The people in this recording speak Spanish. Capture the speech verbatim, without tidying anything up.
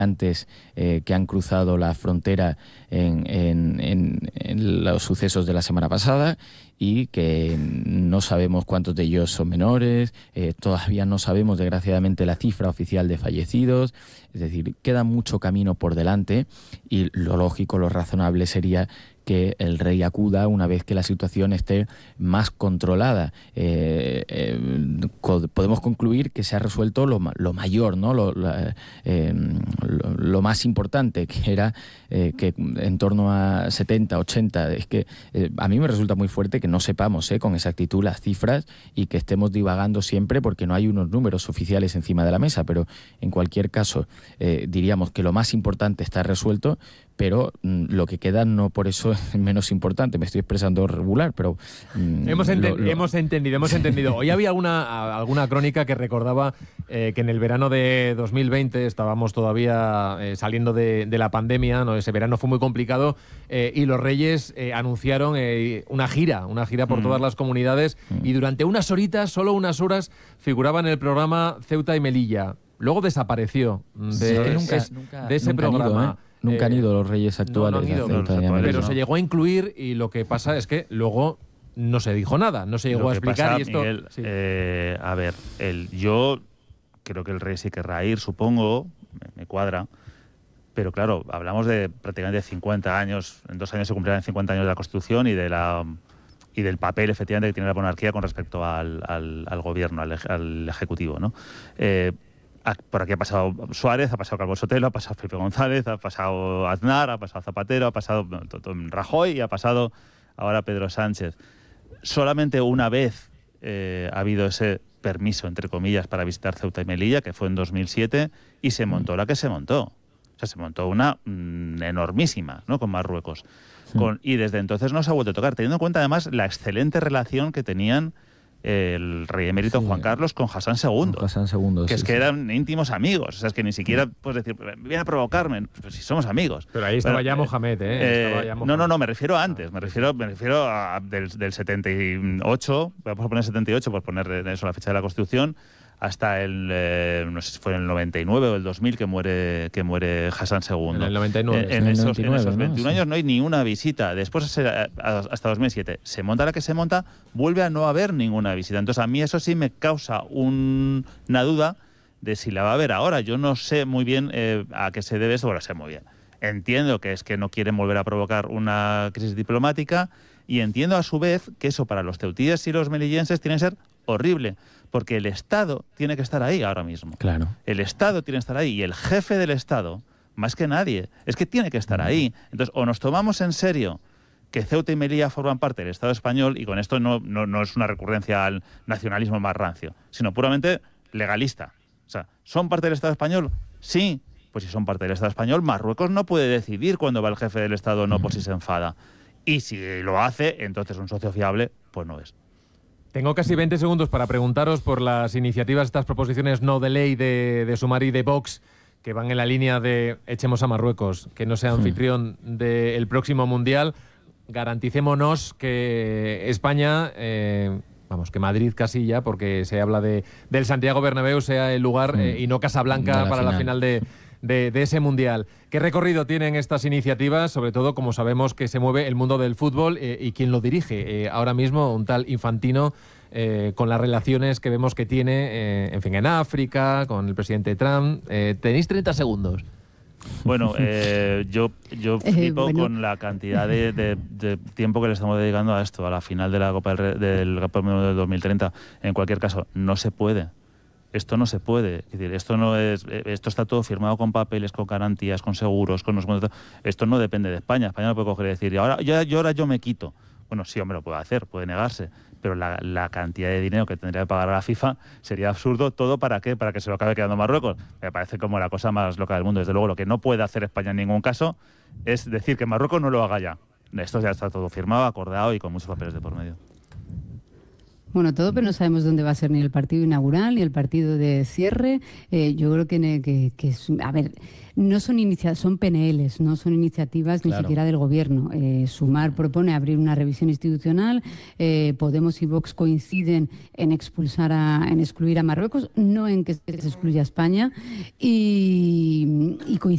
antes eh, que han cruzado la frontera en, en, en, en los sucesos de la semana pasada y que no sabemos cuántos de ellos son menores, eh, todavía no sabemos desgraciadamente la cifra oficial de fallecidos, es decir, queda mucho camino por delante y lo lógico, lo razonable sería que el rey acuda una vez que la situación esté más controlada. Eh, eh, podemos concluir que se ha resuelto lo, lo mayor, ¿no? Lo, la, eh, lo, lo más importante, que era eh, que en torno a setenta, ochenta, es que eh, a mí me resulta muy fuerte que no sepamos eh, con exactitud las cifras y que estemos divagando siempre porque no hay unos números oficiales encima de la mesa, pero en cualquier caso eh, diríamos que lo más importante está resuelto, pero mm, lo que queda no por eso es menos importante. Me estoy expresando regular, pero... Mm, hemos, enten lo, lo... hemos entendido, hemos entendido. Hoy había una, alguna crónica que recordaba eh, que en el verano de dos mil veinte estábamos todavía eh, saliendo de, de la pandemia, ¿no? Ese verano fue muy complicado eh, y los Reyes eh, anunciaron eh, una gira, una gira por mm. todas las comunidades mm. y durante unas horitas, solo unas horas, figuraba en el programa Ceuta y Melilla. Luego desapareció de, sí, es que nunca, es, nunca, de ese nunca programa. Han ido, ¿eh? Nunca han ido los reyes actuales. No, no han ido, pero, pero, pero se llegó a incluir y lo que pasa es que luego no se dijo nada, no se llegó lo a que explicar. Pasa, y esto, Miguel, sí. eh, a ver, el, yo creo que el rey sí querrá ir, supongo, me, me cuadra, pero claro, hablamos de prácticamente cincuenta años, en dos años se cumplirán cincuenta años de la Constitución y de la y del papel efectivamente que tiene la monarquía con respecto al, al, al gobierno, al, al ejecutivo, ¿no? Eh, Por aquí ha pasado Suárez, ha pasado Calvo Sotelo, ha pasado Felipe González, ha pasado Aznar, ha pasado Zapatero, ha pasado Rajoy y ha pasado ahora Pedro Sánchez. Solamente una vez eh, ha habido ese permiso, entre comillas, para visitar Ceuta y Melilla, que fue en dos mil siete, y se montó la que se montó. O sea, se montó una mmm, enormísima, ¿no?, con Marruecos. Sí. Con, y desde entonces no se ha vuelto a tocar, teniendo en cuenta además la excelente relación que tenían el rey emérito sí. Juan Carlos con Hassan segundo, con Hassan segundo que sí, es que sí. eran íntimos amigos, o sea, es que ni siquiera puedes decir, viene a provocarme, pues si somos amigos. Pero ahí estaba Pero, ya Mohamed, ¿eh? eh estaba ya Mohamed. No, no, no, me refiero a antes, me refiero, me refiero a del, del setenta y ocho, vamos a poner setenta y ocho por poner eso la fecha de la Constitución, hasta el, eh, no sé si fue en el noventa y nueve o el dos mil que muere que muere Hassan segundo. En el noventa y nueve. En, en, el esos, noventa y nueve, en esos ¿no? veintiún sí. años no hay ni una visita. Después, hasta dos mil siete, se monta la que se monta, vuelve a no haber ninguna visita. Entonces, a mí eso sí me causa un, una duda de si la va a haber ahora. Yo no sé muy bien eh, a qué se debe eso, bueno, sé muy bien. Entiendo que es que no quieren volver a provocar una crisis diplomática y entiendo a su vez que eso para los ceutíes y los melillenses tiene que ser horrible, porque el Estado tiene que estar ahí ahora mismo. Claro. El Estado tiene que estar ahí y el jefe del Estado, más que nadie, es que tiene que estar ahí. Entonces, o nos tomamos en serio que Ceuta y Melilla forman parte del Estado español, y con esto no, no, no es una recurrencia al nacionalismo más rancio, sino puramente legalista. O sea, ¿son parte del Estado español? Sí. Pues si son parte del Estado español, Marruecos no puede decidir cuándo va el jefe del Estado o no, por si se enfada. Y si lo hace, entonces un socio fiable, pues no es. Tengo casi veinte segundos para preguntaros por las iniciativas, estas proposiciones no de ley de, de Sumar y de Vox, que van en la línea de echemos a Marruecos, que no sea anfitrión del próximo Mundial. Garanticémonos que España, eh, vamos, que Madrid casi ya, porque se habla de del Santiago Bernabéu, sea el lugar eh, y no Casablanca para final. la final de... De, de ese Mundial. ¿Qué recorrido tienen estas iniciativas? Sobre todo, como sabemos que se mueve el mundo del fútbol eh, y quién lo dirige. Eh, ahora mismo, un tal Infantino, eh, con las relaciones que vemos que tiene, eh, en fin, en África, con el presidente Trump. Eh, tenéis treinta segundos. Bueno, eh, yo, yo flipo eh, bueno. con la cantidad de, de, de tiempo que le estamos dedicando a esto, a la final de la Copa del, del, del, del dos mil treinta. En cualquier caso, no se puede. Esto no se puede, es decir, esto no es, esto está todo firmado con papeles, con garantías, con seguros, con los esto no depende de España. España no puede coger y decir, ahora yo, yo ahora yo me quito. Bueno, sí, hombre, lo puede hacer, puede negarse, pero la, la cantidad de dinero que tendría que pagar a la FIFA sería absurdo. ¿Todo para qué? Para que se lo acabe quedando Marruecos. Me parece como la cosa más loca del mundo. Desde luego, lo que no puede hacer España en ningún caso es decir que Marruecos no lo haga ya. Esto ya está todo firmado, acordado y con muchos papeles de por medio. Bueno, todo, pero no sabemos dónde va a ser ni el partido inaugural ni el partido de cierre. Eh, yo creo que, que, que es, a ver, no son iniciativas, son P N Ls, no son iniciativas claro. ni siquiera del gobierno. Eh, Sumar propone abrir una revisión institucional, eh, Podemos y Vox coinciden en expulsar a, en excluir a Marruecos, no en que se excluya a España, y, y coinciden